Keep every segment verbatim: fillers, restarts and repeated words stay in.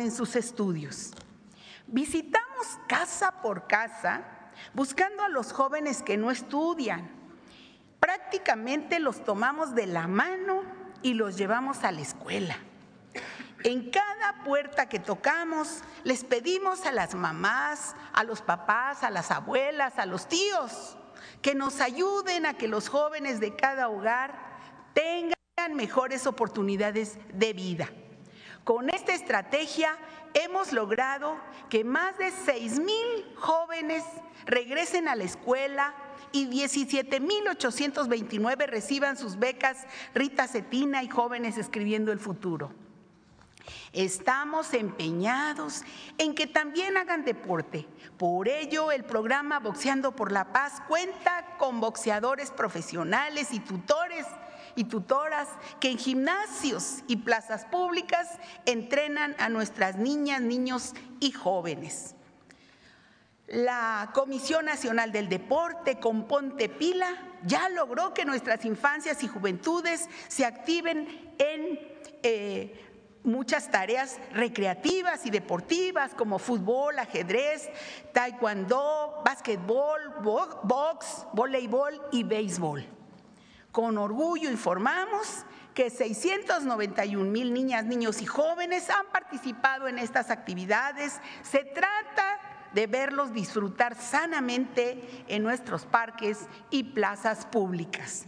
en sus estudios. Visitamos casa por casa buscando a los jóvenes que no estudian. Prácticamente los tomamos de la mano y los llevamos a la escuela. En cada puerta que tocamos, les pedimos a las mamás, a los papás, a las abuelas, a los tíos, que nos ayuden a que los jóvenes de cada hogar tengan mejores oportunidades de vida. Con esta estrategia hemos logrado que más de seis mil jóvenes regresen a la escuela y diecisiete mil ochocientos veintinueve reciban sus becas Rita Cetina y Jóvenes Escribiendo el Futuro. Estamos empeñados en que también hagan deporte. Por ello, el programa Boxeando por la Paz cuenta con boxeadores profesionales y tutores y tutoras que en gimnasios y plazas públicas entrenan a nuestras niñas, niños y jóvenes. La Comisión Nacional del Deporte con Ponte Pila ya logró que nuestras infancias y juventudes se activen en eh, muchas tareas recreativas y deportivas como fútbol, ajedrez, taekwondo, básquetbol, box, voleibol y béisbol. Con orgullo informamos que seiscientos noventa y un mil niñas, niños y jóvenes han participado en estas actividades. Se trata de verlos disfrutar sanamente en nuestros parques y plazas públicas.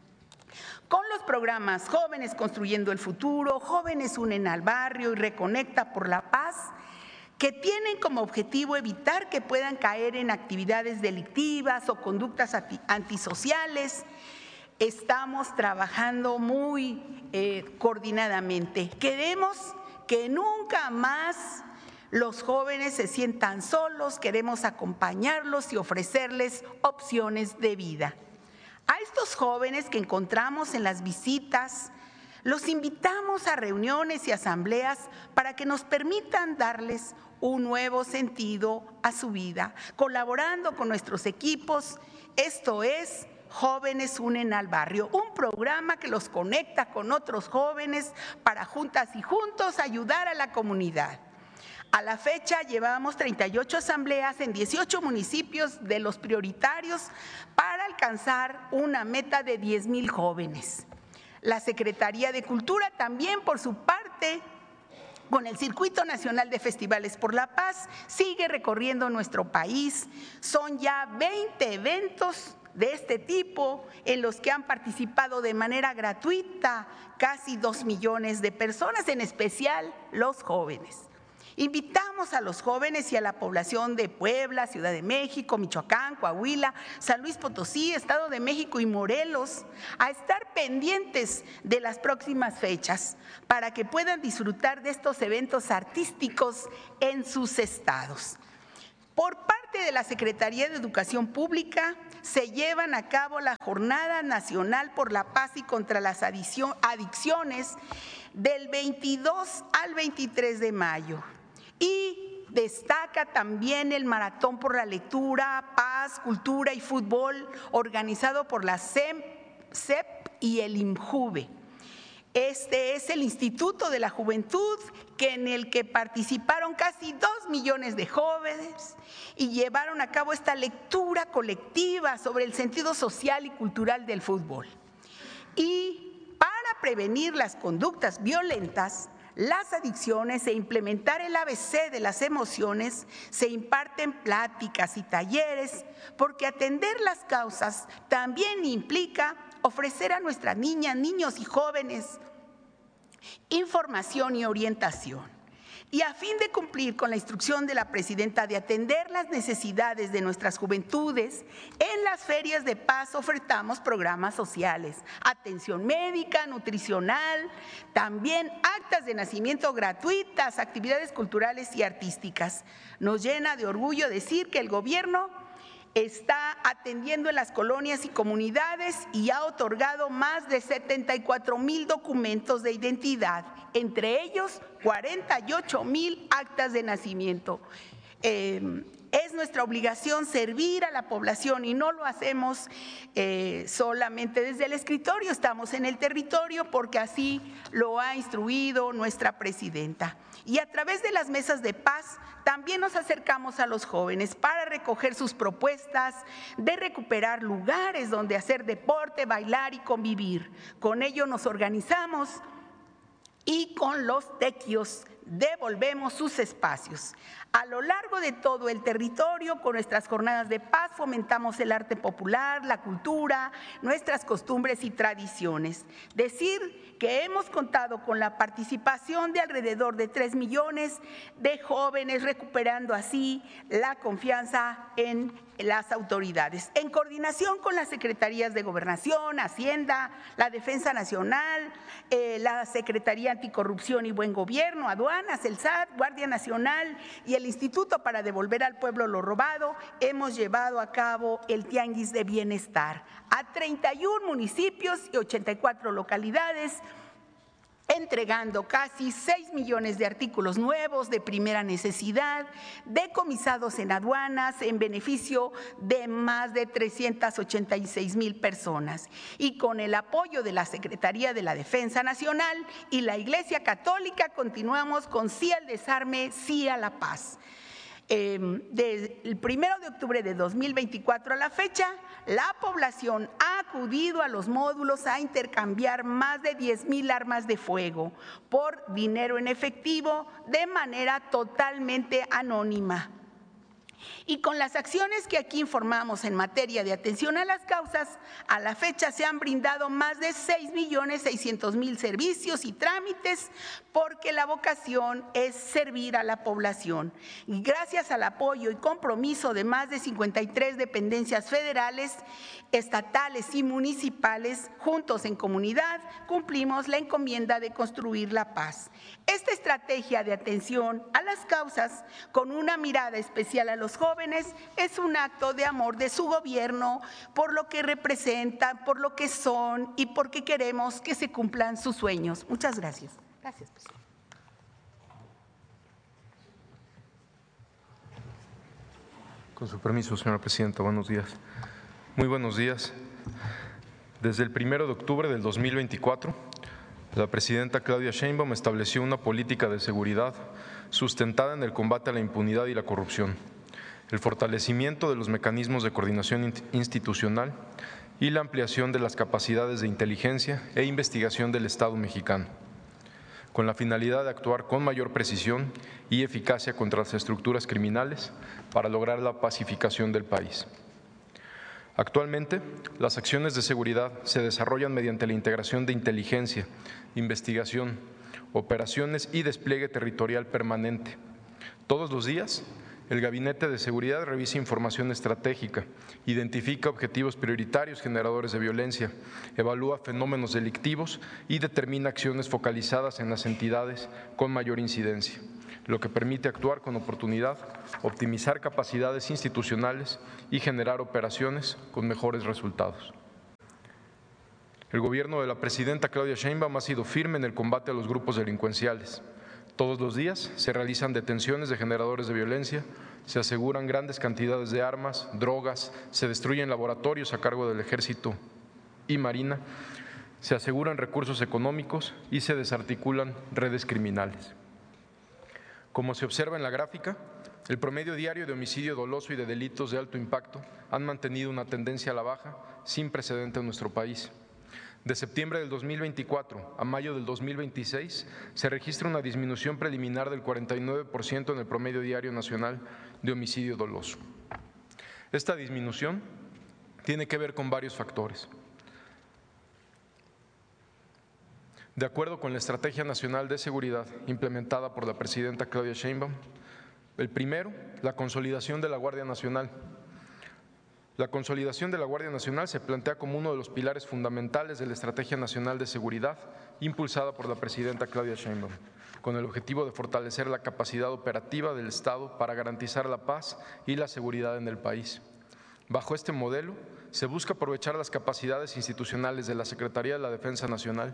Con los programas Jóvenes Construyendo el Futuro, Jóvenes Unen al Barrio y Reconecta por la Paz, que tienen como objetivo evitar que puedan caer en actividades delictivas o conductas antisociales, estamos trabajando muy eh, coordinadamente. Queremos que nunca más los jóvenes se sientan solos, queremos acompañarlos y ofrecerles opciones de vida. A estos jóvenes que encontramos en las visitas, los invitamos a reuniones y asambleas para que nos permitan darles un nuevo sentido a su vida, colaborando con nuestros equipos. Esto es Jóvenes Unen al Barrio, un programa que los conecta con otros jóvenes para juntas y juntos ayudar a la comunidad. A la fecha llevamos treinta y ocho asambleas en dieciocho municipios de los prioritarios para alcanzar una meta de diez mil jóvenes. La Secretaría de Cultura también, por su parte, con el Circuito Nacional de Festivales por la Paz, sigue recorriendo nuestro país. Son ya veinte eventos de este tipo en los que han participado de manera gratuita casi dos millones de personas, en especial los jóvenes. Invitamos a los jóvenes y a la población de Puebla, Ciudad de México, Michoacán, Coahuila, San Luis Potosí, Estado de México y Morelos a estar pendientes de las próximas fechas para que puedan disfrutar de estos eventos artísticos en sus estados. Por parte de la Secretaría de Educación Pública se llevan a cabo la Jornada Nacional por la Paz y contra las Adicciones del veintidós al veintitrés de mayo. Y destaca también el Maratón por la Lectura, Paz, Cultura y Fútbol, organizado por la C E P y el INJUVE. Este es el Instituto de la Juventud, que en el que participaron casi dos millones de jóvenes y llevaron a cabo esta lectura colectiva sobre el sentido social y cultural del fútbol. Y para prevenir las conductas violentas, las adicciones e implementar el A B C de las emociones, se imparten pláticas y talleres, porque atender las causas también implica ofrecer a nuestras niñas, niños y jóvenes información y orientación. Y a fin de cumplir con la instrucción de la presidenta de atender las necesidades de nuestras juventudes, en las ferias de paz ofertamos programas sociales, atención médica, nutricional, también actas de nacimiento gratuitas, actividades culturales y artísticas. Nos llena de orgullo decir que el gobierno está atendiendo en las colonias y comunidades y ha otorgado más de setenta y cuatro mil documentos de identidad, entre ellos cuarenta y ocho mil actas de nacimiento. Eh, Es nuestra obligación servir a la población y no lo hacemos eh, solamente desde el escritorio, estamos en el territorio porque así lo ha instruido nuestra presidenta. Y a través de las mesas de paz también nos acercamos a los jóvenes para recoger sus propuestas de recuperar lugares donde hacer deporte, bailar y convivir. Con ello nos organizamos y con los tequios devolvemos sus espacios. A lo largo de todo el territorio, con nuestras jornadas de paz, fomentamos el arte popular, la cultura, nuestras costumbres y tradiciones. Decir que hemos contado con la participación de alrededor de tres millones de jóvenes, recuperando así la confianza en las autoridades. En coordinación con las secretarías de Gobernación, Hacienda, la Defensa Nacional, eh, la Secretaría Anticorrupción y Buen Gobierno, Aduanas, el S A T, Guardia Nacional y el Instituto para Devolver al Pueblo lo Robado, hemos llevado a cabo el Tianguis de Bienestar a treinta y un municipios y ochenta y cuatro localidades, entregando casi seis millones de artículos nuevos de primera necesidad, decomisados en aduanas en beneficio de más de trescientas ochenta y seis mil personas. Y con el apoyo de la Secretaría de la Defensa Nacional y la Iglesia Católica continuamos con sí al desarme, sí a la paz. Eh, desde el primero de octubre de dos mil veinticuatro a la fecha, la población ha acudido a los módulos a intercambiar más de diez mil armas de fuego por dinero en efectivo de manera totalmente anónima. Y con las acciones que aquí informamos en materia de atención a las causas, a la fecha se han brindado más de seis millones seiscientos mil servicios y trámites porque la vocación es servir a la población. Y gracias al apoyo y compromiso de más de cincuenta y tres dependencias federales, estatales y municipales, juntos en comunidad, cumplimos la encomienda de construir la paz. Esta estrategia de atención a las causas, con una mirada especial a los jóvenes, es un acto de amor de su gobierno por lo que representan, por lo que son y porque queremos que se cumplan sus sueños. Muchas gracias. Gracias, presidente. Con su permiso, señora presidenta, buenos días. Muy buenos días. Desde el primero de octubre del dos mil veinticuatro, la presidenta Claudia Sheinbaum estableció una política de seguridad sustentada en el combate a la impunidad y la corrupción, el fortalecimiento de los mecanismos de coordinación institucional y la ampliación de las capacidades de inteligencia e investigación del Estado mexicano, con la finalidad de actuar con mayor precisión y eficacia contra las estructuras criminales para lograr la pacificación del país. Actualmente, las acciones de seguridad se desarrollan mediante la integración de inteligencia, investigación, operaciones y despliegue territorial permanente. Todos los días, el Gabinete de Seguridad revisa información estratégica, identifica objetivos prioritarios generadores de violencia, evalúa fenómenos delictivos y determina acciones focalizadas en las entidades con mayor incidencia, lo que permite actuar con oportunidad, optimizar capacidades institucionales y generar operaciones con mejores resultados. El gobierno de la presidenta Claudia Sheinbaum ha sido firme en el combate a los grupos delincuenciales. Todos los días se realizan detenciones de generadores de violencia, se aseguran grandes cantidades de armas, drogas, se destruyen laboratorios a cargo del Ejército y Marina, se aseguran recursos económicos y se desarticulan redes criminales. Como se observa en la gráfica, el promedio diario de homicidio doloso y de delitos de alto impacto han mantenido una tendencia a la baja sin precedente en nuestro país. De septiembre del dos mil veinticuatro a mayo del dos mil veintiséis se registra una disminución preliminar del cuarenta y nueve por ciento en el promedio diario nacional de homicidio doloso. Esta disminución tiene que ver con varios factores. De acuerdo con la Estrategia Nacional de Seguridad implementada por la presidenta Claudia Sheinbaum, el primero, la consolidación de la Guardia Nacional. La consolidación de la Guardia Nacional se plantea como uno de los pilares fundamentales de la Estrategia Nacional de Seguridad impulsada por la presidenta Claudia Sheinbaum, con el objetivo de fortalecer la capacidad operativa del Estado para garantizar la paz y la seguridad en el país. Bajo este modelo, se busca aprovechar las capacidades institucionales de la Secretaría de la Defensa Nacional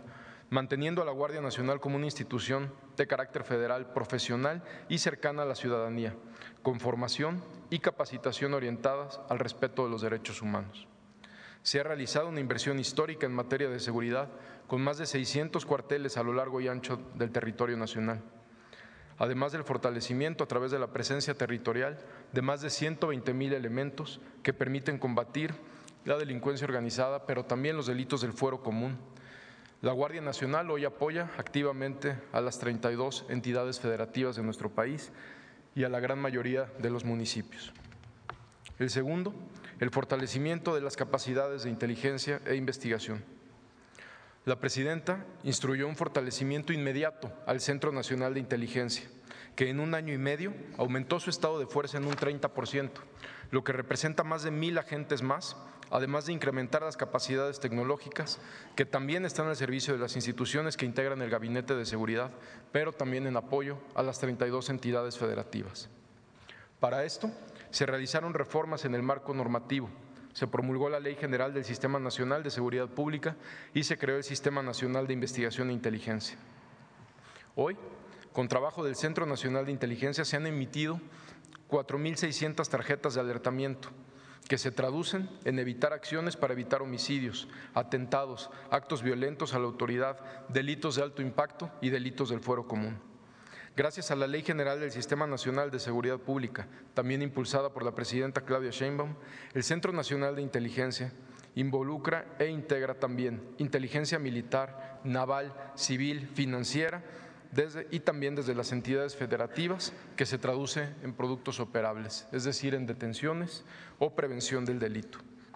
manteniendo a la Guardia Nacional como una institución de carácter federal, profesional y cercana a la ciudadanía, con formación y capacitación orientadas al respeto de los derechos humanos. Se ha realizado una inversión histórica en materia de seguridad, con más de seiscientos cuarteles a lo largo y ancho del territorio nacional, además del fortalecimiento a través de la presencia territorial de más de ciento veinte mil elementos que permiten combatir la delincuencia organizada, pero también los delitos del fuero común. La Guardia Nacional hoy apoya activamente a las treinta y dos entidades federativas de nuestro país y a la gran mayoría de los municipios. El segundo, el fortalecimiento de las capacidades de inteligencia e investigación. La presidenta instruyó un fortalecimiento inmediato al Centro Nacional de Inteligencia, que en un año y medio aumentó su estado de fuerza en un treinta por ciento, lo que representa más de mil agentes más, además de incrementar las capacidades tecnológicas que también están al servicio de las instituciones que integran el Gabinete de Seguridad, pero también en apoyo a las treinta y dos entidades federativas. Para esto, se realizaron reformas en el marco normativo, se promulgó la Ley General del Sistema Nacional de Seguridad Pública y se creó el Sistema Nacional de Investigación e Inteligencia. Hoy, con trabajo del Centro Nacional de Inteligencia, se han emitido cuatro mil seiscientas tarjetas de alertamiento que se traducen en evitar acciones para evitar homicidios, atentados, actos violentos a la autoridad, delitos de alto impacto y delitos del fuero común. Gracias a la Ley General del Sistema Nacional de Seguridad Pública, también impulsada por la presidenta Claudia Sheinbaum, el Centro Nacional de Inteligencia involucra e integra también inteligencia militar, naval, civil, financiera, Desde, y también desde las entidades federativas, que se traduce en productos operables, es decir, en detenciones o prevención del delito.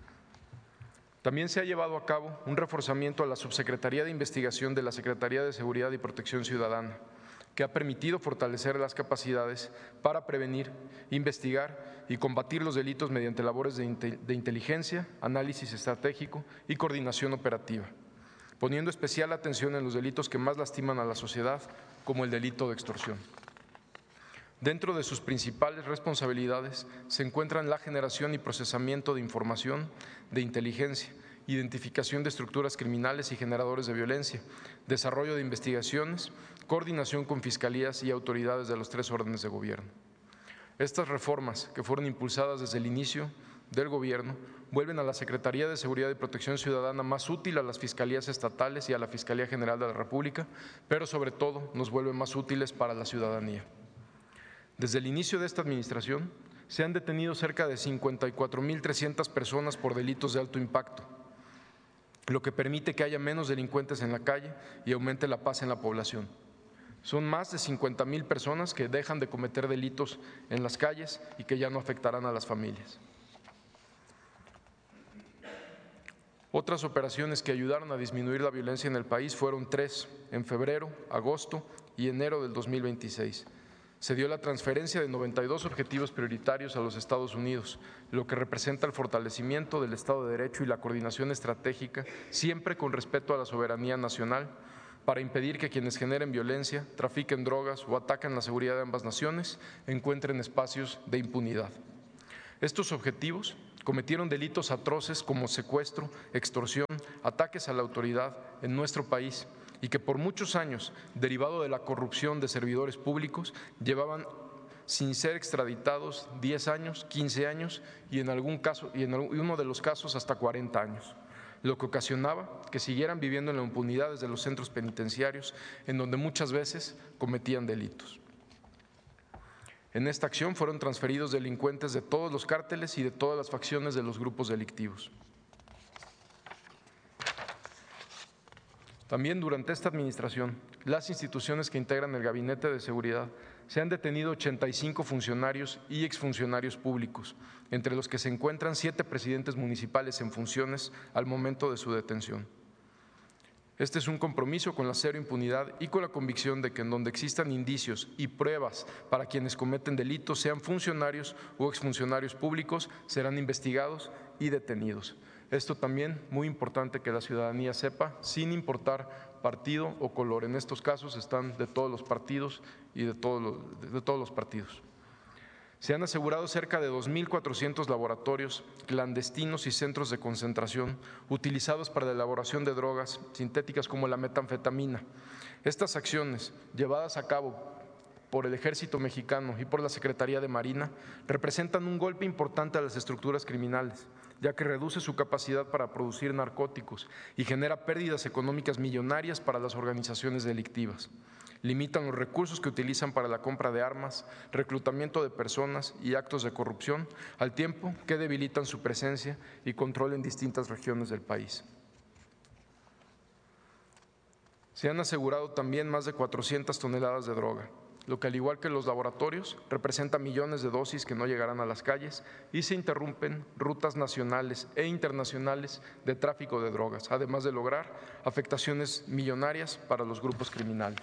También se ha llevado a cabo un reforzamiento a la Subsecretaría de Investigación de la Secretaría de Seguridad y Protección Ciudadana, que ha permitido fortalecer las capacidades para prevenir, investigar y combatir los delitos mediante labores de, de inteligencia, análisis estratégico y coordinación operativa, poniendo especial atención en los delitos que más lastiman a la sociedad, como el delito de extorsión. Dentro de sus principales responsabilidades se encuentran la generación y procesamiento de información de inteligencia, identificación de estructuras criminales y generadores de violencia, desarrollo de investigaciones, coordinación con fiscalías y autoridades de los tres órdenes de gobierno. Estas reformas, que fueron impulsadas desde el inicio del Gobierno, vuelven a la Secretaría de Seguridad y Protección Ciudadana más útil a las fiscalías estatales y a la Fiscalía General de la República, pero sobre todo nos vuelven más útiles para la ciudadanía. Desde el inicio de esta administración se han detenido cerca de cincuenta y cuatro mil trescientas personas por delitos de alto impacto, lo que permite que haya menos delincuentes en la calle y aumente la paz en la población. Son más de cincuenta mil personas que dejan de cometer delitos en las calles y que ya no afectarán a las familias. Otras operaciones que ayudaron a disminuir la violencia en el país fueron tres, en febrero, agosto y enero del dos mil veintiséis. Se dio la transferencia de noventa y dos objetivos prioritarios a los Estados Unidos, lo que representa el fortalecimiento del Estado de Derecho y la coordinación estratégica, siempre con respeto a la soberanía nacional, para impedir que quienes generen violencia, trafiquen drogas o atacan la seguridad de ambas naciones encuentren espacios de impunidad. Estos objetivos cometieron delitos atroces como secuestro, extorsión, ataques a la autoridad en nuestro país y que por muchos años, derivado de la corrupción de servidores públicos, llevaban sin ser extraditados diez años, quince años y en algún caso, y en uno de los casos hasta cuarenta años, lo que ocasionaba que siguieran viviendo en la impunidad desde los centros penitenciarios, en donde muchas veces cometían delitos. En esta acción fueron transferidos delincuentes de todos los cárteles y de todas las facciones de los grupos delictivos. También durante esta administración, las instituciones que integran el Gabinete de Seguridad se han detenido ochenta y cinco funcionarios y exfuncionarios públicos, entre los que se encuentran siete presidentes municipales en funciones al momento de su detención. Este es un compromiso con la cero impunidad y con la convicción de que en donde existan indicios y pruebas para quienes cometen delitos, sean funcionarios o exfuncionarios públicos, serán investigados y detenidos. Esto también muy importante que la ciudadanía sepa, sin importar partido o color. En estos casos están de todos los partidos y de todos los, de todos los partidos. Se han asegurado cerca de dos mil cuatrocientos laboratorios clandestinos y centros de concentración utilizados para la elaboración de drogas sintéticas como la metanfetamina. Estas acciones, llevadas a cabo por el Ejército Mexicano y por la Secretaría de Marina, representan un golpe importante a las estructuras criminales, ya que reduce su capacidad para producir narcóticos y genera pérdidas económicas millonarias para las organizaciones delictivas. Limitan los recursos que utilizan para la compra de armas, reclutamiento de personas y actos de corrupción, al tiempo que debilitan su presencia y control en distintas regiones del país. Se han asegurado también más de cuatrocientas toneladas de droga, lo que, al igual que los laboratorios, representa millones de dosis que no llegarán a las calles y se interrumpen rutas nacionales e internacionales de tráfico de drogas, además de lograr afectaciones millonarias para los grupos criminales.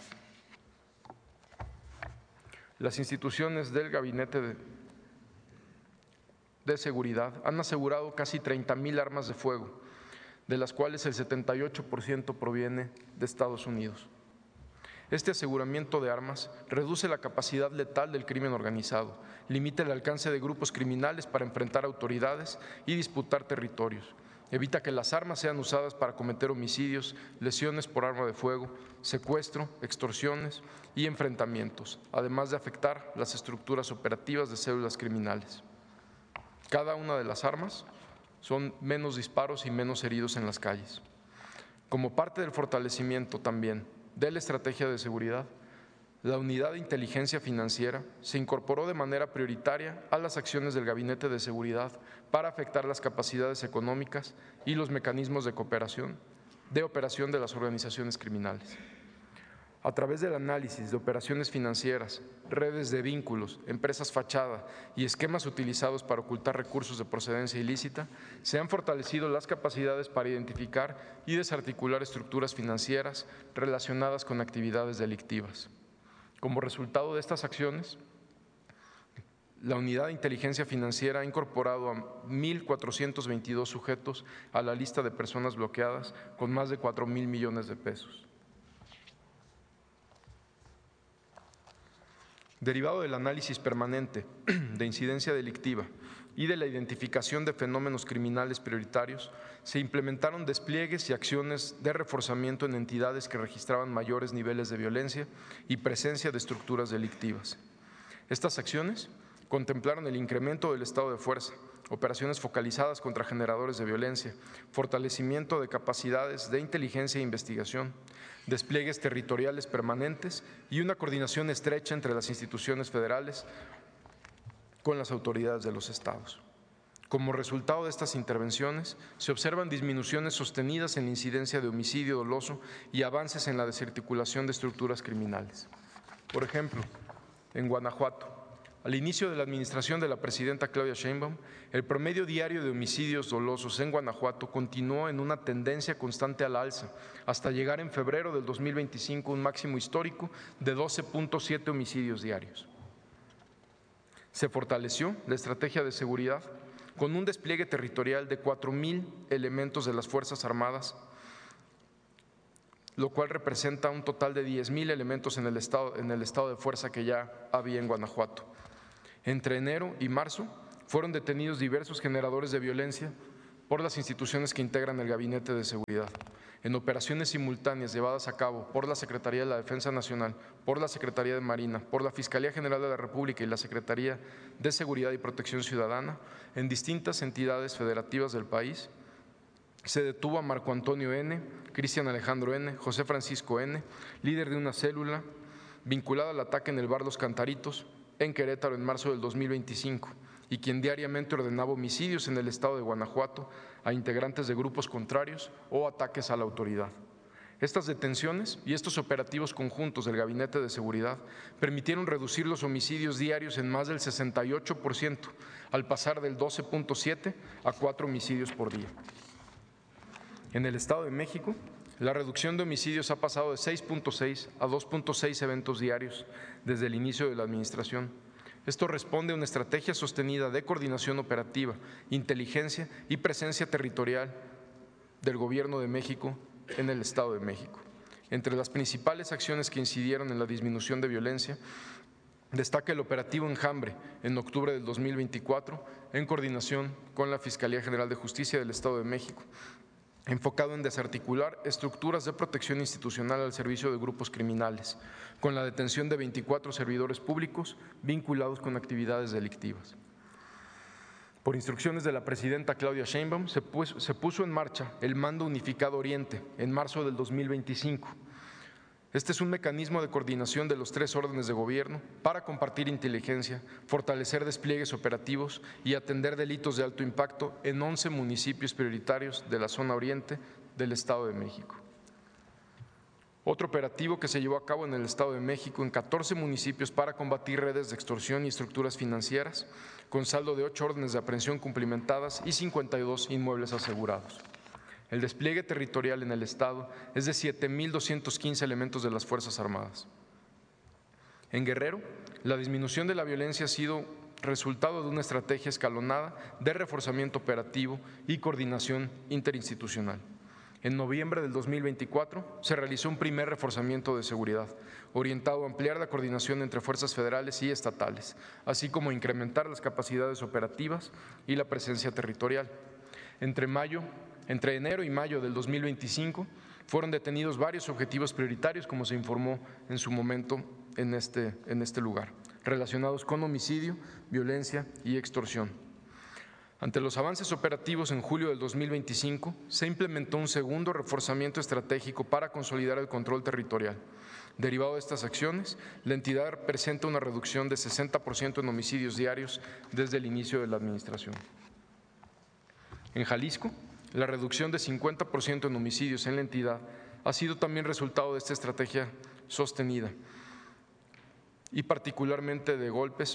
Las instituciones del Gabinete de, de Seguridad han asegurado casi treinta mil armas de fuego, de las cuales el setenta y ocho por ciento proviene de Estados Unidos. Este aseguramiento de armas reduce la capacidad letal del crimen organizado, limita el alcance de grupos criminales para enfrentar autoridades y disputar territorios, evita que las armas sean usadas para cometer homicidios, lesiones por arma de fuego, secuestro, extorsiones y enfrentamientos, además de afectar las estructuras operativas de células criminales. Cada una de las armas son menos disparos y menos heridos en las calles. Como parte del fortalecimiento también de la estrategia de seguridad, la Unidad de Inteligencia Financiera se incorporó de manera prioritaria a las acciones del Gabinete de Seguridad para afectar las capacidades económicas y los mecanismos de cooperación, de operación de las organizaciones criminales. A través del análisis de operaciones financieras, redes de vínculos, empresas fachada y esquemas utilizados para ocultar recursos de procedencia ilícita, se han fortalecido las capacidades para identificar y desarticular estructuras financieras relacionadas con actividades delictivas. Como resultado de estas acciones, la Unidad de Inteligencia Financiera ha incorporado a mil cuatrocientos veintidós sujetos a la lista de personas bloqueadas con más de cuatro mil millones de pesos. Derivado del análisis permanente de incidencia delictiva y de la identificación de fenómenos criminales prioritarios, se implementaron despliegues y acciones de reforzamiento en entidades que registraban mayores niveles de violencia y presencia de estructuras delictivas. Estas acciones contemplaron el incremento del estado de fuerza, operaciones focalizadas contra generadores de violencia, fortalecimiento de capacidades de inteligencia e investigación, despliegues territoriales permanentes y una coordinación estrecha entre las instituciones federales con las autoridades de los estados. Como resultado de estas intervenciones, se observan disminuciones sostenidas en la incidencia de homicidio doloso y avances en la desarticulación de estructuras criminales. Por ejemplo, en Guanajuato, al inicio de la administración de la presidenta Claudia Sheinbaum, el promedio diario de homicidios dolosos en Guanajuato continuó en una tendencia constante al alza, hasta llegar en febrero del dos mil veinticinco a un máximo histórico de doce punto siete homicidios diarios. Se fortaleció la estrategia de seguridad con un despliegue territorial de cuatro mil elementos de las Fuerzas Armadas, lo cual representa un total de diez mil elementos en el estado, en el estado de fuerza que ya había en Guanajuato. Entre enero y marzo fueron detenidos diversos generadores de violencia por las instituciones que integran el Gabinete de Seguridad. En operaciones simultáneas llevadas a cabo por la Secretaría de la Defensa Nacional, por la Secretaría de Marina, por la Fiscalía General de la República y la Secretaría de Seguridad y Protección Ciudadana, en distintas entidades federativas del país, se detuvo a Marco Antonio N., Cristian Alejandro N., José Francisco N., líder de una célula vinculada al ataque en el bar Los Cantaritos, en Querétaro en marzo del dos mil veinticinco, y quien diariamente ordenaba homicidios en el estado de Guanajuato a integrantes de grupos contrarios o ataques a la autoridad. Estas detenciones y estos operativos conjuntos del Gabinete de Seguridad permitieron reducir los homicidios diarios en más del sesenta y ocho por ciento, al pasar del doce punto siete a cuatro homicidios por día. En el Estado de México, la reducción de homicidios ha pasado de seis punto seis a dos punto seis eventos diarios desde el inicio de la administración. Esto responde a una estrategia sostenida de coordinación operativa, inteligencia y presencia territorial del Gobierno de México en el Estado de México. Entre las principales acciones que incidieron en la disminución de violencia Destaca el operativo Enjambre en octubre del dos mil veinticuatro en coordinación con la Fiscalía General de Justicia del Estado de México, enfocado en desarticular estructuras de protección institucional al servicio de grupos criminales, con la detención de veinticuatro servidores públicos vinculados con actividades delictivas. Por instrucciones de la presidenta Claudia Sheinbaum, se puso, se puso en marcha el Mando Unificado Oriente en marzo del dos mil veinticinco. Este es un mecanismo de coordinación de los tres órdenes de gobierno para compartir inteligencia, fortalecer despliegues operativos y atender delitos de alto impacto en once municipios prioritarios de la zona oriente del Estado de México. Otro operativo que se llevó a cabo en el Estado de México en catorce municipios para combatir redes de extorsión y estructuras financieras, con saldo de ocho órdenes de aprehensión cumplimentadas y cincuenta y dos inmuebles asegurados. El despliegue territorial en el Estado es de siete mil doscientos quince elementos de las Fuerzas Armadas. En Guerrero, la disminución de la violencia ha sido resultado de una estrategia escalonada de reforzamiento operativo y coordinación interinstitucional. En noviembre del dos mil veinticuatro se realizó un primer reforzamiento de seguridad, orientado a ampliar la coordinación entre fuerzas federales y estatales, así como incrementar las capacidades operativas y la presencia territorial. Entre mayo Entre enero y mayo del dos mil veinticinco fueron detenidos varios objetivos prioritarios, como se informó en su momento en este, en este lugar, relacionados con homicidio, violencia y extorsión. Ante los avances operativos, en julio del dos mil veinticinco se implementó un segundo reforzamiento estratégico para consolidar el control territorial. Derivado de estas acciones, la entidad presenta una reducción de sesenta por ciento en homicidios diarios desde el inicio de la administración. En Jalisco, la reducción de cincuenta por ciento en homicidios en la entidad ha sido también resultado de esta estrategia sostenida y particularmente de golpes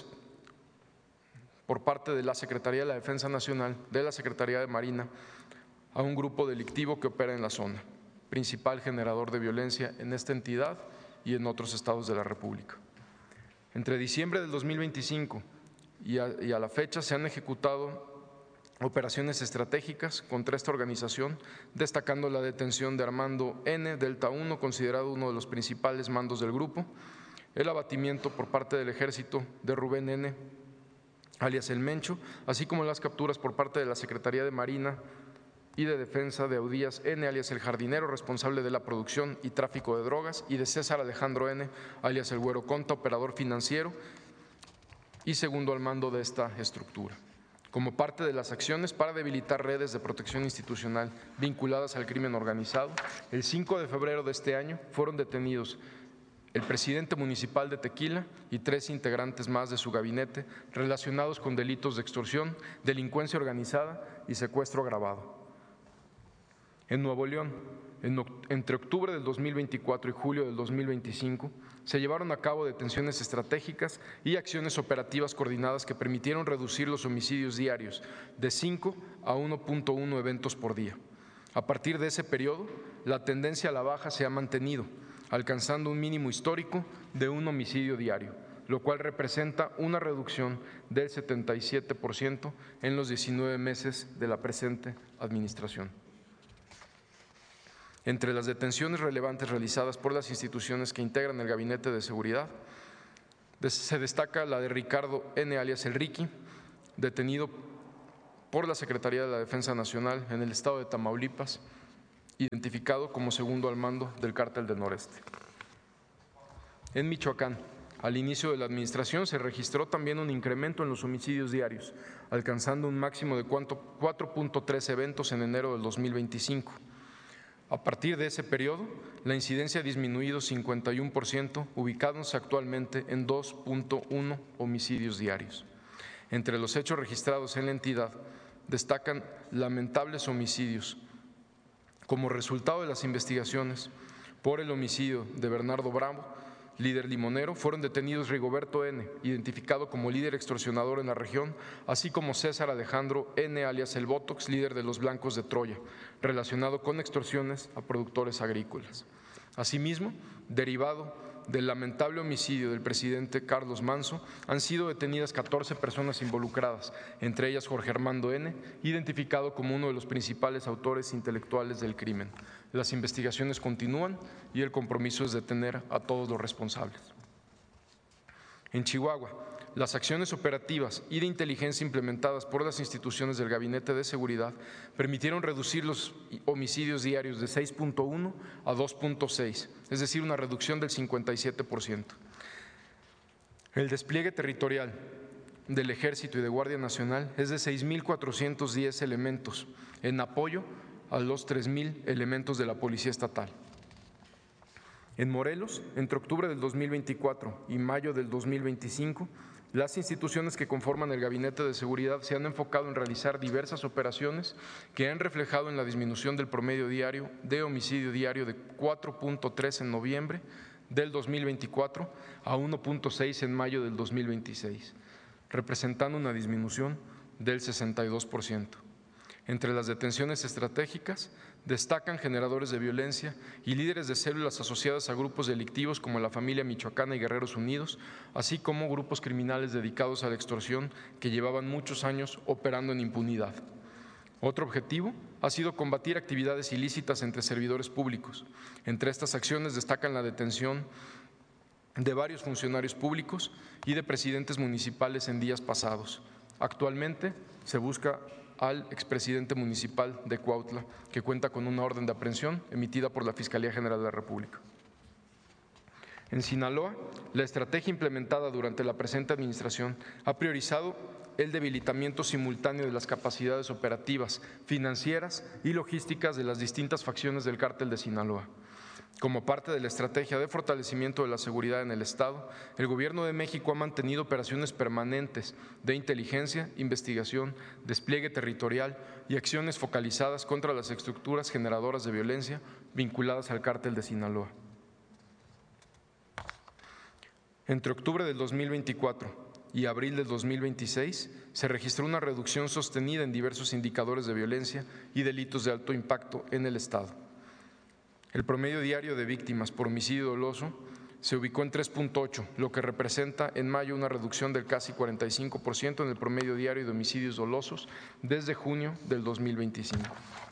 por parte de la Secretaría de la Defensa Nacional, de la Secretaría de Marina, a un grupo delictivo que opera en la zona, principal generador de violencia en esta entidad y en otros estados de la República. Entre diciembre del dos mil veinticinco y a, y a la fecha se han ejecutado operaciones estratégicas contra esta organización, destacando la detención de Armando N., Delta uno, considerado uno de los principales mandos del grupo, el abatimiento por parte del Ejército de Rubén N., alias El Mencho, así como las capturas por parte de la Secretaría de Marina y de Defensa de Eudías N., alias El Jardinero, responsable de la producción y tráfico de drogas, y de César Alejandro N., alias El Güero Conta, operador financiero y segundo al mando de esta estructura. Como parte de las acciones para debilitar redes de protección institucional vinculadas al crimen organizado, el cinco de febrero de este año fueron detenidos el presidente municipal de Tequila y tres integrantes más de su gabinete relacionados con delitos de extorsión, delincuencia organizada y secuestro agravado. En Nuevo León, en, entre octubre del dos mil veinticuatro y julio del dos mil veinticinco, se llevaron a cabo detenciones estratégicas y acciones operativas coordinadas que permitieron reducir los homicidios diarios de cinco a uno punto uno eventos por día. A partir de ese periodo, la tendencia a la baja se ha mantenido, alcanzando un mínimo histórico de un homicidio diario, lo cual representa una reducción del setenta y siete por ciento en los diecinueve meses de la presente administración. Entre las detenciones relevantes realizadas por las instituciones que integran el Gabinete de Seguridad, se destaca la de Ricardo N., alias El Ricky, detenido por la Secretaría de la Defensa Nacional en el estado de Tamaulipas, identificado como segundo al mando del Cártel del Noreste. En Michoacán, al inicio de la administración se registró también un incremento en los homicidios diarios, alcanzando un máximo de cuatro punto tres eventos en enero del dos mil veinticinco. A partir de ese periodo, la incidencia ha disminuido cincuenta y uno por ciento, ubicándose actualmente en dos punto uno homicidios diarios. Entre los hechos registrados en la entidad destacan lamentables homicidios. Como resultado de las investigaciones por el homicidio de Bernardo Bravo, líder limonero, fueron detenidos Rigoberto N., identificado como líder extorsionador en la región, así como César Alejandro N., alias El Botox, líder de los Blancos de Troya, relacionado con extorsiones a productores agrícolas. Asimismo, derivado del lamentable homicidio del presidente Carlos Manso, han sido detenidas catorce personas involucradas, entre ellas Jorge Armando N., identificado como uno de los principales autores intelectuales del crimen. Las investigaciones continúan y el compromiso es detener a todos los responsables. En Chihuahua, las acciones operativas y de inteligencia implementadas por las instituciones del Gabinete de Seguridad permitieron reducir los homicidios diarios de seis punto uno a dos punto seis, es decir, una reducción del cincuenta y siete por ciento. El despliegue territorial del Ejército y de Guardia Nacional es de seis mil cuatrocientos diez elementos, en apoyo a los tres mil elementos de la Policía Estatal. En Morelos, entre octubre del dos mil veinticuatro y mayo del dos mil veinticinco, las instituciones que conforman el Gabinete de Seguridad se han enfocado en realizar diversas operaciones que han reflejado en la disminución del promedio diario de homicidio diario de cuatro punto tres en noviembre del dos mil veinticuatro a uno punto seis en mayo del dos mil veintiséis, representando una disminución del sesenta y dos por ciento. Entre las detenciones estratégicas destacan generadores de violencia y líderes de células asociadas a grupos delictivos como la Familia Michoacana y Guerreros Unidos, así como grupos criminales dedicados a la extorsión que llevaban muchos años operando en impunidad. Otro objetivo ha sido combatir actividades ilícitas entre servidores públicos. Entre estas acciones destacan la detención de varios funcionarios públicos y de presidentes municipales en días pasados. Actualmente se busca al expresidente municipal de Cuautla, que cuenta con una orden de aprehensión emitida por la Fiscalía General de la República. En Sinaloa, la estrategia implementada durante la presente administración ha priorizado el debilitamiento simultáneo de las capacidades operativas, financieras y logísticas de las distintas facciones del Cártel de Sinaloa. Como parte de la estrategia de fortalecimiento de la seguridad en el Estado, el Gobierno de México ha mantenido operaciones permanentes de inteligencia, investigación, despliegue territorial y acciones focalizadas contra las estructuras generadoras de violencia vinculadas al Cártel de Sinaloa. Entre octubre del dos mil veinticuatro y abril del dos mil veintiséis se registró una reducción sostenida en diversos indicadores de violencia y delitos de alto impacto en el Estado. El promedio diario de víctimas por homicidio doloso se ubicó en tres punto ocho, lo que representa en mayo una reducción del casi cuarenta y cinco por ciento en el promedio diario de homicidios dolosos desde junio del dos mil veinticinco.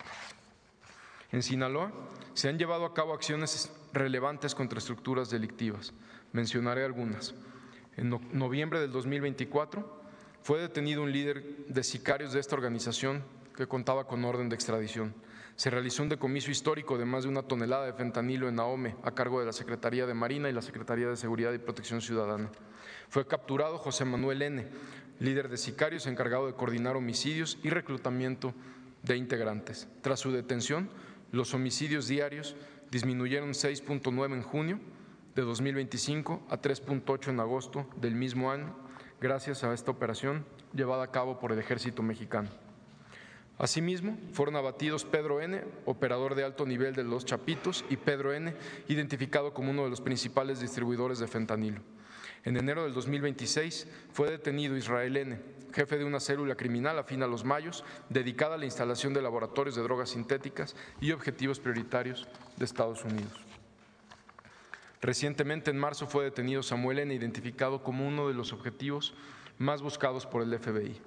En Sinaloa se han llevado a cabo acciones relevantes contra estructuras delictivas. Mencionaré algunas. En no- noviembre del dos mil veinticuatro fue detenido un líder de sicarios de esta organización que contaba con orden de extradición. Se realizó un decomiso histórico de más de una tonelada de fentanilo en Ahome a cargo de la Secretaría de Marina y la Secretaría de Seguridad y Protección Ciudadana. Fue capturado José Manuel N., líder de sicarios encargado de coordinar homicidios y reclutamiento de integrantes. Tras su detención, los homicidios diarios disminuyeron seis punto nueve en junio de dos mil veinticinco a tres punto ocho en agosto del mismo año, gracias a esta operación llevada a cabo por el Ejército Mexicano. Asimismo, fueron abatidos Pedro N., operador de alto nivel de Los Chapitos, y Pedro N., identificado como uno de los principales distribuidores de fentanilo. En enero del dos mil veintiséis fue detenido Israel N., jefe de una célula criminal afín a los Mayos, dedicada a la instalación de laboratorios de drogas sintéticas y objetivos prioritarios de Estados Unidos. Recientemente, en marzo, fue detenido Samuel N., identificado como uno de los objetivos más buscados por el F B I.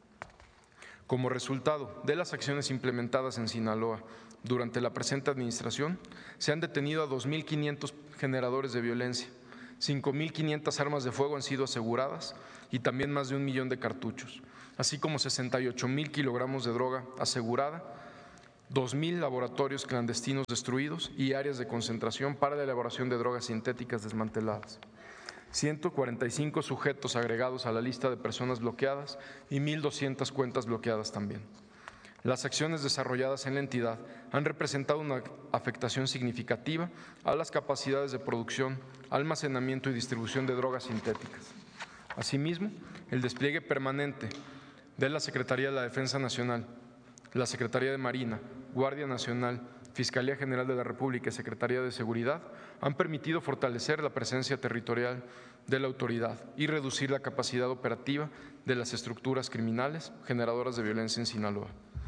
Como resultado de las acciones implementadas en Sinaloa durante la presente administración, se han detenido a dos mil quinientos generadores de violencia, cinco mil quinientas armas de fuego han sido aseguradas y también más de un millón de cartuchos, así como sesenta y ocho mil kilogramos de droga asegurada, dos mil laboratorios clandestinos destruidos y áreas de concentración para la elaboración de drogas sintéticas desmanteladas. ciento cuarenta y cinco sujetos agregados a la lista de personas bloqueadas y mil doscientas cuentas bloqueadas también. Las acciones desarrolladas en la entidad han representado una afectación significativa a las capacidades de producción, almacenamiento y distribución de drogas sintéticas. Asimismo, el despliegue permanente de la Secretaría de la Defensa Nacional, la Secretaría de Marina, Guardia Nacional, Fiscalía General de la República y Secretaría de Seguridad han permitido fortalecer la presencia territorial de la autoridad y reducir la capacidad operativa de las estructuras criminales generadoras de violencia en Sinaloa.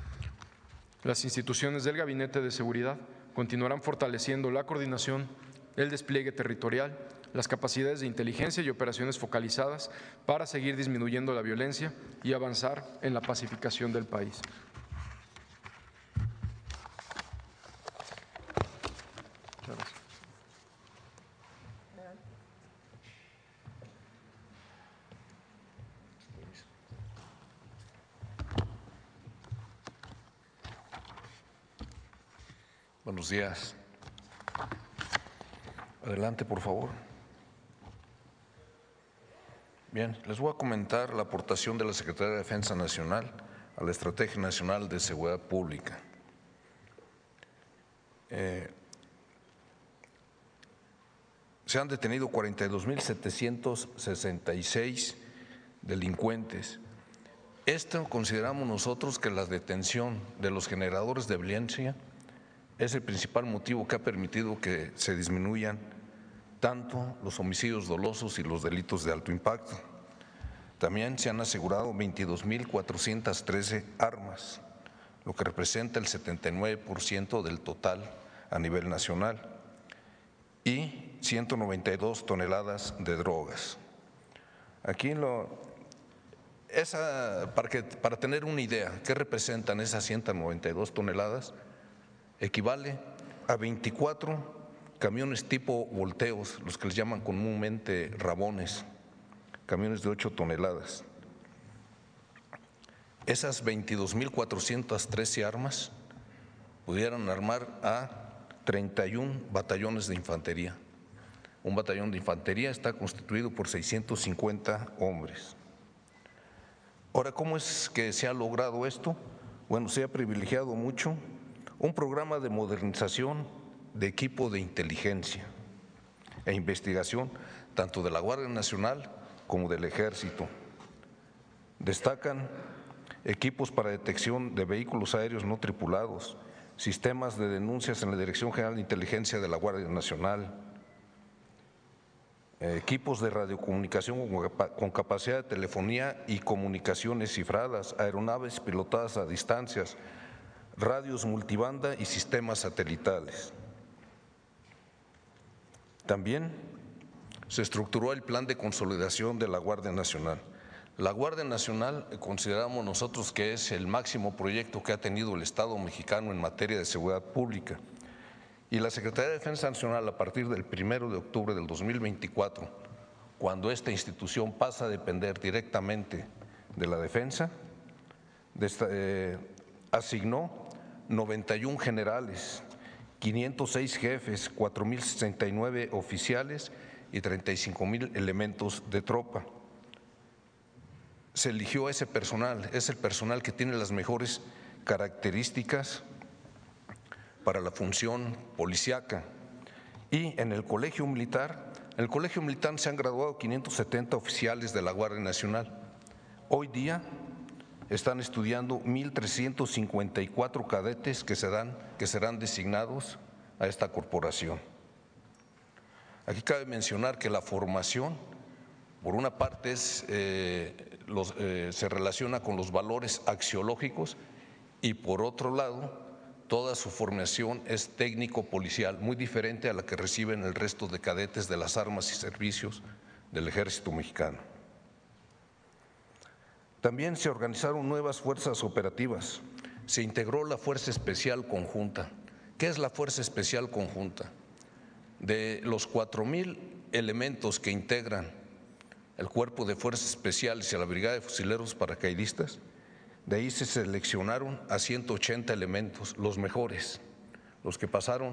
Las instituciones del Gabinete de Seguridad continuarán fortaleciendo la coordinación, el despliegue territorial, las capacidades de inteligencia y operaciones focalizadas para seguir disminuyendo la violencia y avanzar en la pacificación del país. Muchas gracias. Buenos días. Adelante, por favor. Bien, les voy a comentar la aportación de la Secretaría de Defensa Nacional a la Estrategia Nacional de Seguridad Pública. Eh, se han detenido cuarenta y dos mil setecientos sesenta y seis delincuentes. Esto consideramos nosotros que la detención de los generadores de violencia es el principal motivo que ha permitido que se disminuyan tanto los homicidios dolosos y los delitos de alto impacto. También se han asegurado veintidós mil cuatrocientas trece armas, lo que representa el setenta y nueve por ciento del total a nivel nacional, y ciento noventa y dos toneladas de drogas. Aquí lo, esa, para, que, para tener una idea, ¿qué representan esas ciento noventa y dos toneladas? Equivale a veinticuatro camiones tipo volteos, los que les llaman comúnmente rabones, camiones de ocho toneladas. Esas veintidós mil cuatrocientas trece armas pudieran armar a treinta y un batallones de infantería. Un batallón de infantería está constituido por seiscientos cincuenta hombres. Ahora, ¿cómo es que se ha logrado esto? Bueno, se ha privilegiado mucho un programa de modernización de equipo de inteligencia e investigación, tanto de la Guardia Nacional como del Ejército. Destacan equipos para detección de vehículos aéreos no tripulados, sistemas de denuncias en la Dirección General de Inteligencia de la Guardia Nacional, equipos de radiocomunicación con capacidad de telefonía y comunicaciones cifradas, aeronaves pilotadas a distancias, radios multibanda y sistemas satelitales. También se estructuró el plan de consolidación de la Guardia Nacional. La Guardia Nacional consideramos nosotros que es el máximo proyecto que ha tenido el Estado mexicano en materia de seguridad pública. Y la Secretaría de Defensa Nacional, a partir del primero de octubre del dos mil veinticuatro, cuando esta institución pasa a depender directamente de la defensa, de esta, eh, asignó noventa y un generales, quinientos seis jefes, cuatro mil sesenta y nueve oficiales y treinta y cinco mil elementos de tropa. Se eligió ese personal, es el personal que tiene las mejores características para la función policíaca. Y en el Colegio Militar, en el Colegio Militar se han graduado quinientos setenta oficiales de la Guardia Nacional. Hoy día están estudiando mil trescientos cincuenta y cuatro cadetes que serán, que serán designados a esta corporación. Aquí cabe mencionar que la formación, por una parte, es, eh, los, eh, se relaciona con los valores axiológicos y por otro lado, toda su formación es técnico-policial, muy diferente a la que reciben el resto de cadetes de las armas y servicios del Ejército Mexicano. También se organizaron nuevas fuerzas operativas. Se integró la Fuerza Especial Conjunta. ¿Qué es la Fuerza Especial Conjunta? De los cuatro mil elementos que integran el Cuerpo de Fuerzas Especiales y a la Brigada de Fusileros Paracaidistas, de ahí se seleccionaron a ciento ochenta elementos, los mejores, los que pasaron